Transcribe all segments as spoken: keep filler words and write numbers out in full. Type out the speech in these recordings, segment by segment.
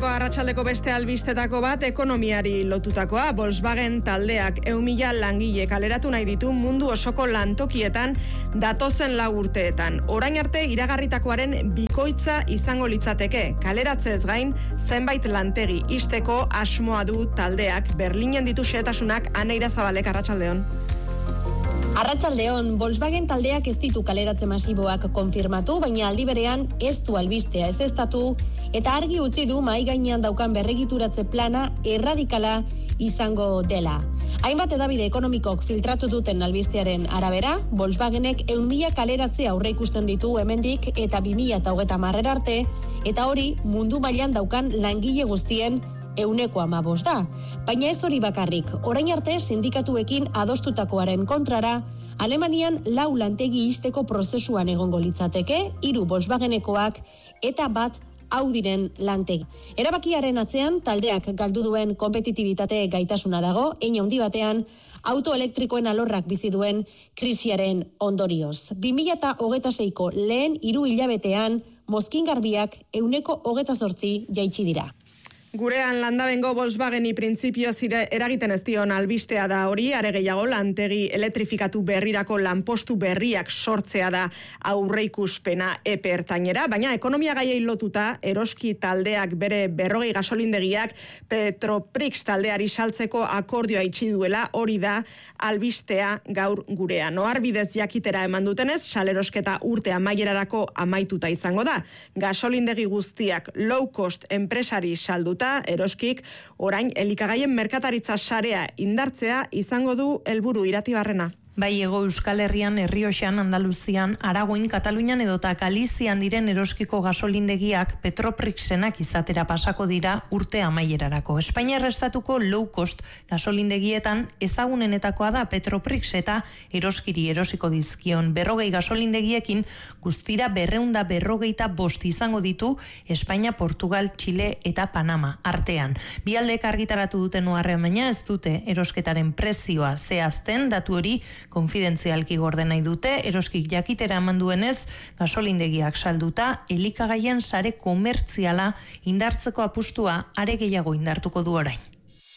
Benetako arratsaldeko beste albistetako bat ekonomiari lotutakoa. Volkswagen taldeak ehun mila langile kaleratu nahi ditu mundu osoko lantokietan datozen lau urteetan. Orain arte iragarritakoaren bikoitza izango litzateke. Kaleratzez gain zenbait lantegi ixteko asmoa du taldeak. Berlinen ditu xehetasunak Aneira Zabalek. Arratsaldeon. Arratsaldeon, Volkswagen taldeak ez ditu kaleratze masiboak konfirmatu, baina aldi berean ez du albistea ezeztatu eta argi utzi du mahai gainean daukan berregituratze plana erradikala izango dela. Hainbat hedabide ekonomikok filtratu duten albistearen arabera, Volkswagenek ehun mila kaleratze aurreikusten ditu hemendik eta bi mila hogeita hamar arte, eta hori mundu mailan daukan langile guztien euneko hamabost da. Baina ez hori bakarrik, orain arte sindikatuekin adostutakoaren kontrara, Alemanian lau lantegi ixteko prozesuan egongo litzateke, hiru Volkswagenekoak eta bat Audiren lantegi. Erabakiaren atzean taldeak galdu duen konpetitibitate gaitasuna dago, hein handi batean auto elektrikoen alorrak bizi duen krisiaren ondorioz. bi mila hogeita seiko lehen hiru hilabetean mozkin garbiak ehuneko hogeita zortzi jaitsi dira. Gurean landabengo Volkswageni printzipioz eragiten ez dion albistea da hori, are gehiago lantegi elektrifikatu berrirako lanpostu berriak sortzea da aurreikuspena epe ertainera, baina ekonomia gaiei lotuta Eroski taldeak bere berrogei gasolindegiak Petroprix taldeari saltzeko akordioa itxi duela, hori da albistea gaur gurean. Oharbidez jakitera eman dutenez, salerosketa urte amaierarako amaituta izango da. Gasolindegi guztiak low cost enpresari salduta, Eroskik orain elikagaien merkataritza sarea indartzea izango du helburu. Iratibarrena. Bai, Hego Euskal Herrian, Errioxan, Andaluzian, Aragoin, Katalunian edota Galizian diren eroskiko gasolindegiak Petroprixenak izatera pasako dira urte amaierarako. Espainiar estatuko low cost gasolindegietan ezagunenetakoa da Petroprix eta eroskiri erosiko dizkion berrogei gasolindegiekin guztira berreunda berrogeita bost izango ditu Espainia, Portugal, Txile eta Panama artean. Bialdek argitaratu duten oharrean, baina ez dute erosketaren prezioa zehazten, datu hori konfidentzialki gorde nahi dute. Eroskik jakitera eman duenez, gasolindegiak salduta, elikagaien sare komertziala indartzeko apustua are gehiago indartuko du orain.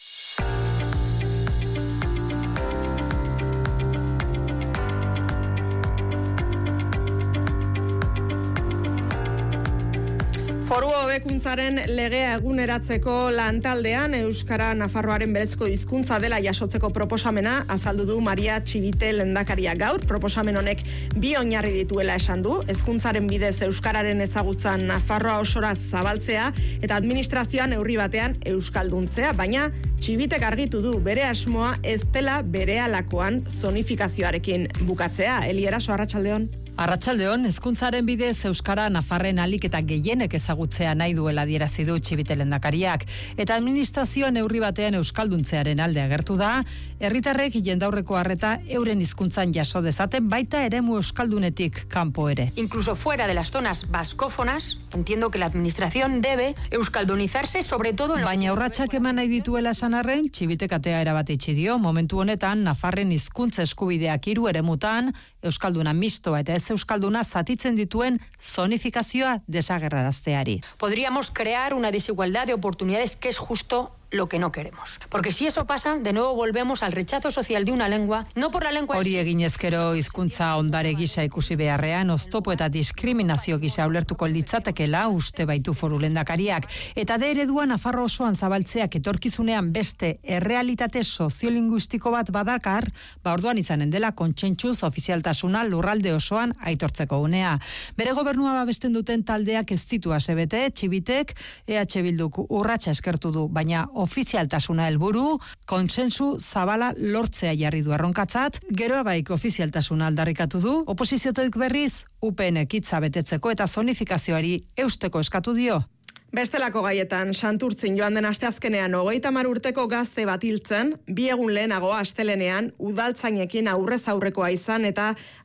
Foru hobekuntzaren legea eguneratzeko lantaldean Euskara Nafarroaren berezko hizkuntza dela jasotzeko proposamena azaldu du Maria Txibite lehendakaria gaur. Proposamen honek bi oinarri dituela esan du, hezkuntzaren bidez euskararen ezagutzan Nafarroa osora zabaltzea eta administrazioan neurri batean euskalduntzea, baina Txibitek argitu du bere asmoa ez dela berehalakoan zonifikazioarekin bukatzea. Elieraso, arratsaldeon. Arratsaldeon, hezkuntzaren bidez euskara Nafarren alik eta gehienek ezagutzea nahi duela adierazi du Txibite lehendakariak, eta administrazioa neurri batean euskalduntzearen alde agertu da, herritarrek jendaurreko harreta euren hizkuntzan jaso dezaten, baita eremu euskaldunetik kanpo ere. Incluso fuera de las zonas vascófonas, entiendo que la administración debe euskaldunizarse, sobre todo en lo... Baina urratsak eman nahi dituela esan arren, Txibitek atea erabat itxi dio. Momentu honetan Nafarren hizkuntza eskubideak hiru eremutan, euskalduna mistoa eta ez euskalduna zatitzen dituen zonifikazioa desagerrarazteari. Podríamos crear una desigualdad de oportunidades que es justo lo que no queremos. Porque si eso pasa, de nuevo volvemos al rechazo social de una lengua, no por la lengua... Hori egin ezkero hizkuntza ondare gisa ikusi beharrean, oztopo eta diskriminazio gisa ulertuko litzatekela uste baitu foru lehendakariak, eta de eredua Nafarro osoan zabaltzeak etorkizunean beste errealitate soziolinguistiko bat badakar, ba orduan izanen dela kontsentsuz ofizialtasuna lurralde osoan aitortzeko unea. Bere gobernua babesten duten taldeak ez ditu asebete, Txibitek, E H Bilduk urratsa eskertu du, baina ofizialtasuna helburu, kontsensu zabala lortzea jarri du erronkatzat, geroa baik ofizialtasuna aldarrikatu du, oposiziotoik berriz, U P N hitza betetzeko eta zonifikazioari eusteko eskatu dio. Bestelako gaietan, Santurtzin joan den asteazkenean hogeita hamar urteko gazte bat hiltzen, bi egun lehenago astelenean udaltzainekin aurrez aurrekoa izan eta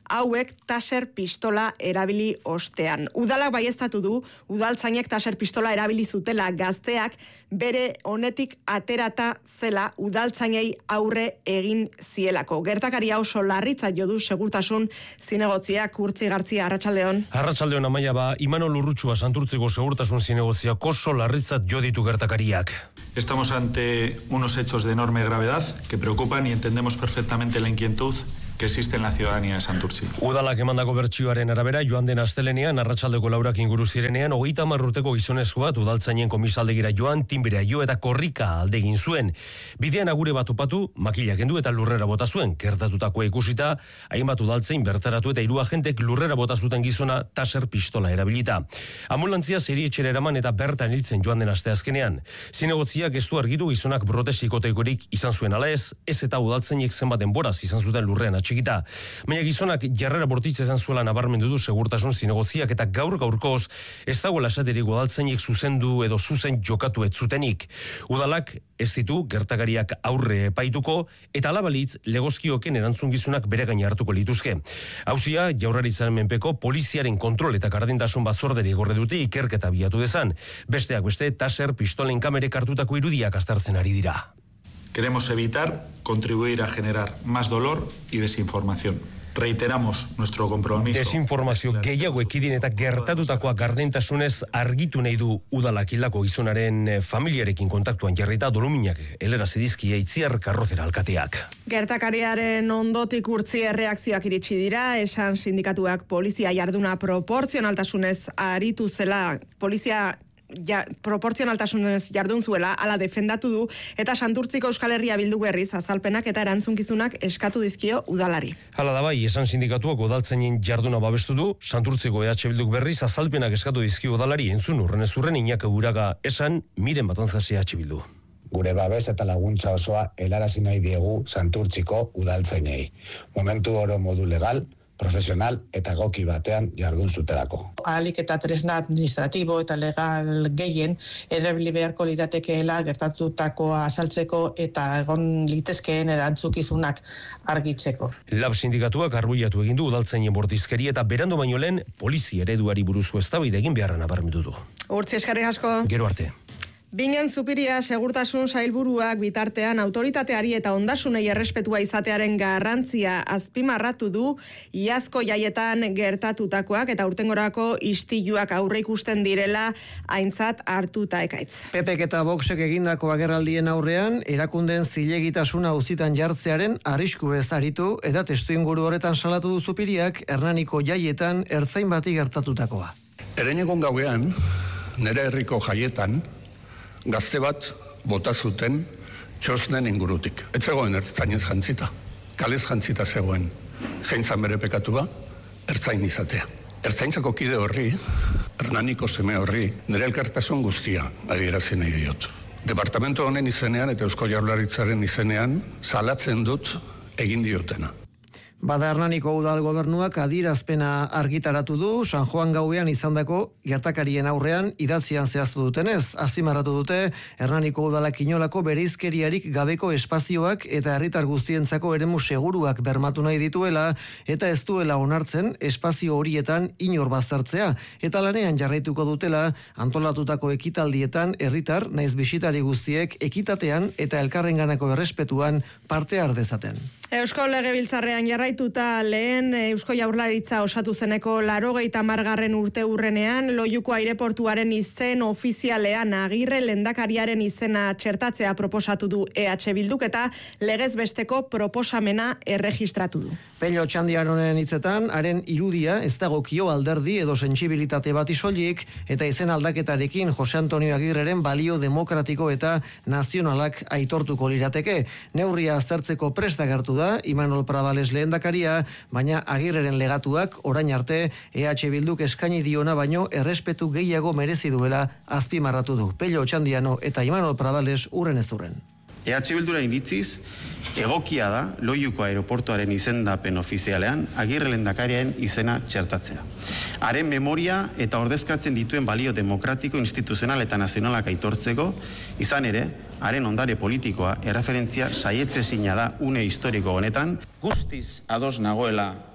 hauek taser pistola erabili ostean. Udalak baieztatu du, udaltzainek taser pistola erabili zutela gazteak bere honetik aterata zela udaltzainei aurre egin zielako. Gertakaria oso larritzat jo du segurtasun zinegotziak. Urtzi Gartzia, Arratsaldeon. Arratsaldeon, Amaia, ba, Imanol Urrutsua Santurtziko segurtasun zinegotziak oso larritzat jo ditu gertakariak. Estamos ante unos hechos de enorme gravedad que preocupan y entendemos perfectamente la inquietud que existe en la ciudadanía de Santurtzi. Udalak emandako bertsioaren arabera, joan den astelenean, arratsaldeko laurak inguru zirenean, hogeita hamar urteko gizonezko bat udaltzainen komisaldegira joan, tinbrea jo eta korrika alde egin zuen. Bidean agure bat topatu, makila kendu eta lurrera bota zuen. Gertatutakoa ikusita, hainbat udaltzain bertaratu eta hiru agentek lurrera bota zuten gizona taser pistola erabilita. Ambulantzia erietxera eraman eta bertan hiltzen joan den asteazkenean. Zinegotziak ez du argitu gizonak brote psikotekorik izan zuen ala ez, ez eta udaltzainek zenbat denboraz izan zuten lurrean txikita. Baina gizonak jarrera bortitza izan zuela nabarmendu du segurtasun zinegotziak eta gaur gaurkoz ez dagoela esaterik udaltzainek zuzendu edo zuzen jokatu ez zutenik. Udalak ez ditu gertakariak aurre epaituko eta alabalitz legozkioken erantzungizunak bere gain hartuko lituzke. Auzia Jaurlaritzaren menpeko poliziaren kontrol eta gardentasun batzorderi igorri dute ikerketa bilatu dezan. Besteak beste taser pistolen kamerek hartutako irudiak aztertzen ari dira. Queremos evitar contribuir a generar más dolor y desinformación. Reiteramos nuestro compromiso. Desinformazio gehiago ekidin eta gertatutakoa gardentasunez argitu nahi du udalak hildako gizonaren familiarekin kontaktuan jarrita doluminak helarazi dizkie Itziar Karrozera alkateak. Gertakariaren ondotik Urtzi erreakzioak iritsi dira, esan sindikatuak polizia jarduna proportzionaltasunez aritu zela, polizia Ja, proportzionaltasunez jardun zuela, ala defendatu du, eta Santurtziko Euskal Herria Bildu berriz azalpenak eta erantzunkizunak eskatu dizkio udalari. Hala da bai, esan sindikatuak udaltzainen jarduna babestu du, Santurtziko E H Bilduk berriz azalpenak eskatu dizkio udalari, entzun urren ez urren Iñaki Uraga esan Miren Batanzas E H Bildu. Gure babes eta laguntza osoa helarazi nahi diegu Santurtziko udaltzainei. Momentu oro modu legal, profesional eta goki batean jardun zutelako. Ahalik eta tresna administratibo eta legal gehien erabili beharko liratekeela gertatutakoa azaltzeko eta egon litezkeen erantzukizunak argitzeko. Lab sindikatuak arbuiatu egin du udaltzainen bortizkeria eta berandu baino lehen polizia ereduari buruzko eztabaida egin beharra nabarmendu du. Urtzi, eskerrik asko. Gero arte. Bingen Zupiria segurtasun sailburuak bitartean autoritateari eta ondasunei errespetua izatearen garrantzia azpimarratu du iazko jaietan gertatutakoak eta urtengorako istiluak aurre ikusten direla aintzat hartuta ekaitz. Pepek eta Voxek egindako agerraldien aurrean erakundeen zilegitasuna auzitan jartzearen arrisku ez aritu eta testuinguru horretan salatu du Zupiriak Hernaniko jaietan ertzain bati gertatutakoa. Erenegon gauean, nere herriko jaietan, gazte bat bota zuten txosnen ingurutik. Ez zegoen ertzainez jantzita. Kalez jantzita zegoen. Zein zan bere pekatua, ertzain izatea. Ertzaintzako kide horri, Hernaniko seme horri, nire elkartasun guztia adierazi nahi diot. Departamento honen izenean eta Eusko Jaurlaritzaren izenean salatzen dut egin diotena. Bada Hernaniko udal gobernuak adierazpena argitaratu du San Juan gauean izandako gertakarien aurrean idatzian zehaztu dutenez. Azpimarratu dute Hernaniko udalak inolako bereizkeriarik gabeko espazioak eta herritar guztientzako eremu seguruak bermatu nahi dituela eta ez duela onartzen espazio horietan inor baztertzea eta lanean jarraituko dutela antolatutako ekitaldietan herritar naiz bisitari guztiek ekitatean eta elkarrenganako errespetuan parte har dezaten. Eusko Legebiltzarrean jarraituta lehen Eusko Jaurlaritza osatu zeneko laurogeita hamargarren urte urrenean Loiuko aireportuaren izen ofizialean Agirre lehendakariaren izena txertatzea proposatu du E H Bilduk eta legez besteko proposamena erregistratu du. Pello Txandianoren hitzetan, haren irudia ez dagokio alderdi edo sentsibilitate bat isoilik eta izen aldaketarekin Jose Antonio Agirreren balio demokratiko eta nazionalak aitortuko lirateke. Neurria aztertzeko prest agertu da Imanol Pradales lehendakaria, baina Agirreren legatuak orain arte E H Bilduk eskaini diona baino errespetu gehiago merezi duela azpimarratu du. Pello Txandiano eta Imanol Pradales urren ez urren. E H Bildura iritziz, egokia da Loiuko aireportuaren izendapen ofizialean Agirre lehendakariaren izena txertatzea. Haren memoria eta ordezkatzen dituen balio demokratiko, instituzional eta nazionalak aitortzeko, izan ere, haren ondare politikoa erreferentzia saietze zina da une historiko honetan. Guztiz ados nagoela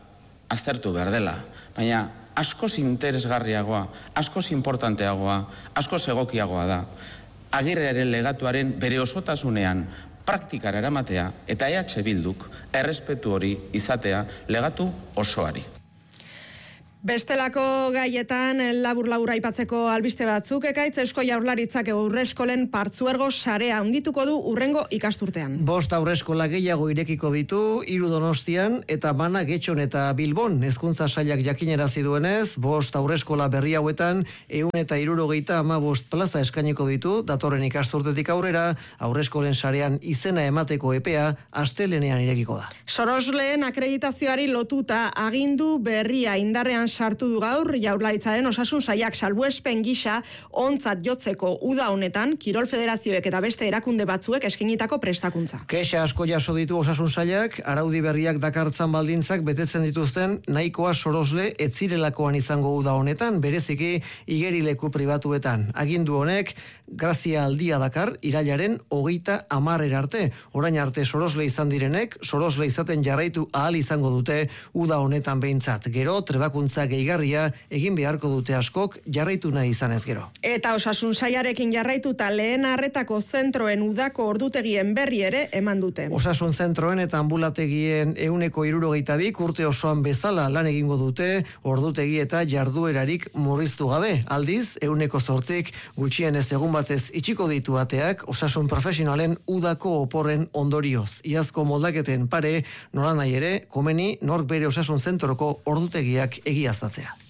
aztertu behar dela, baina askoz interesgarriagoa, askoz importanteagoa, askoz egokiagoa da, Agirrearen legatuaren bere osotasunean praktikara eramatea eta E H Bilduk errespetu hori izatea legatu osoari. Bestelako gaietan labur-labur aipatzeko albiste batzuk, ekaitz Eusko Jaurlaritzak aurreskolen partzuergo sarea handituko du urrengo ikasturtean. Bost aurreskola gehiago irekiko ditu, hiru Donostian eta bana Getxon eta Bilbon. Hezkuntza sailak jakinarazi duenez, bost aurreskola berri hauetan ehun eta hirurogeita hamabost plaza eskainiko ditu, datorren ikasturtetik aurrera, aurreskolen sarean izena emateko epea astelehenean irekiko da. Sorosleen akreditazioari lotuta agindu berria indarrean sartu du gaur Jaurlaritzaren osasun sailak salbuespen gisa ontzat jotzeko uda honetan Kirol Federazioek eta beste erakunde batzuek eskinitako prestakuntza. Kexa asko jaso ditu osasun sailak, araudi berriak dakartzan baldintzak betetzen dituzten nahikoa sorosle etzirelakoan izango uda honetan, bereziki igerileku pribatuetan. Agindu honek grazia aldia dakar irailaren hogeita hamarera arte. Orain arte sorosle izan direnek, sorosle izaten jarraitu ahal izango dute uda honetan behintzat. Gero trebakuntza gehigarria egin beharko dute askok jarraitu nahi izanez gero. Eta osasun sailarekin jarraituta lehen arretako zentroen udako ordutegien berri ere eman dute. Osasun zentroen eta ambulategien ehuneko hirurogeita bik urte osoan bezala lan egingo dute ordutegi eta jarduerarik murriztu gabe. Aldiz, ehuneko zortzik gutxienez egun batez itxiko ditu ateak osasun profesionalen udako oporren ondorioz. Iazko moldaketen pare, nola nahi ere, komeni nork bere osasun zentroko ordutegiak egiaztatzea.